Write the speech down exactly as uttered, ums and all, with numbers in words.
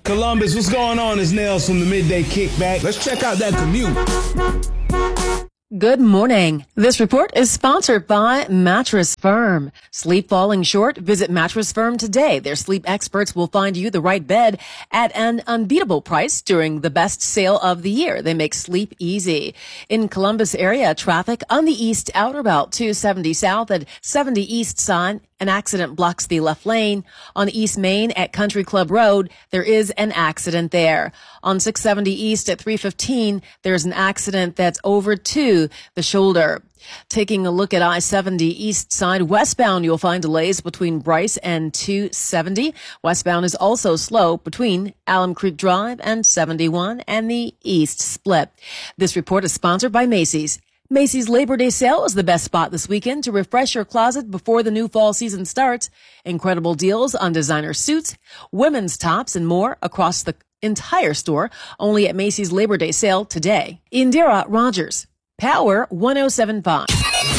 Columbus, what's going on? It's Nails from the Midday Kickback. Let's check out that commute. Good morning. This report is sponsored by Mattress Firm. Sleep falling short? Visit Mattress Firm today. Their sleep experts will find you the right bed at an unbeatable price during the best sale of the year. They make sleep easy. In Columbus area, traffic on the east outer belt, two seventy south at seventy east side. An accident blocks the left lane. On East Main at Country Club Road, there is an accident there. On six seventy East at three fifteen, there's an accident that's over to the shoulder. Taking a look at I seventy east side westbound, you'll find delays between Bryce and two seventy. Westbound is also slow between Alum Creek Drive and seventy-one and the East Split. This report is sponsored by Macy's. Macy's Labor Day sale is the best spot this weekend to refresh your closet before the new fall season starts. Incredible deals on designer suits, women's tops, and more across the entire store, only at Macy's Labor Day sale today. Indira Rogers, Power one oh seven point five.